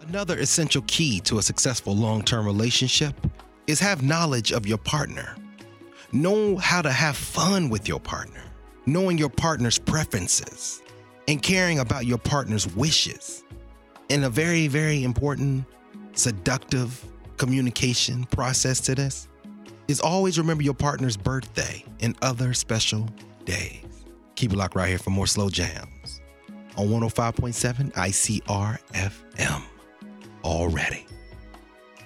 Another essential key to a successful long-term relationship is have knowledge of your partner. Know how to have fun with your partner, knowing your partner's preferences, and caring about your partner's wishes. And a very, very important, seductive communication process to this is always remember your partner's birthday and other special days. Keep it locked right here for more slow jams on 105.7 ICR FM. Already.